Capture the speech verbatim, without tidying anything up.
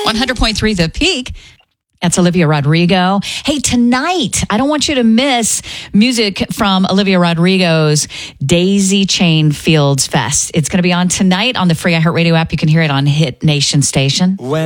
one hundred point three The Peak. That's Olivia Rodrigo. Hey, tonight, I don't want you to miss music from Olivia Rodrigo's Daisy Chain Fields Fest. It's going to be on tonight on the free iHeartRadio app. You can hear it on Hit Nation Station. When